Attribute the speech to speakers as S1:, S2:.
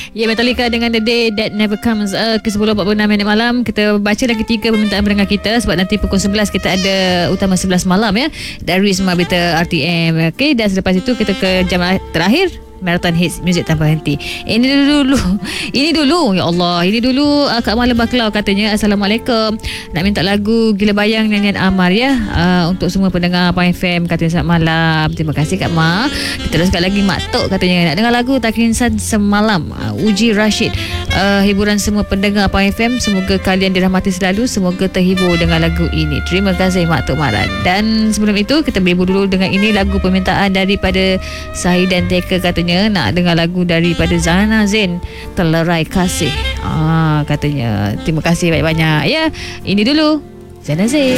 S1: Ya, Metallica dengan The Day That Never Comes. Ke 10.46 malam. Kita baca lagi 3 permintaan pendengar kita. Sebab nanti pukul 11 kita ada Utama 11 malam ya, dari Semua Berita RTM. Okay, dan selepas itu kita ke jam terakhir Marathon Hits Music Tanpa Henti. Ini dulu ya Allah, ini dulu Kak Mala Baklau katanya, Assalamualaikum, nak minta lagu Gila Bayang nyanyian Amar ya, untuk semua pendengar Pine FM, katanya selamat malam. Terima kasih Kak Ma. Kita teruskan lagi Mak Tok katanya nak dengar lagu Tak Insan Semalam, Uji Rashid. Hiburan semua pendengar Pine FM, semoga kalian dirahmati selalu, semoga terhibur dengan lagu ini. Terima kasih Mak Tok Maran. Dan sebelum itu kita berhibur dulu dengan ini lagu permintaan daripada Sahid dan Teka, katanya nak dengar lagu daripada Zana Zain, Telerai Kasih. Katanya terima kasih banyak-banyak ya. Ini dulu Zana Zain.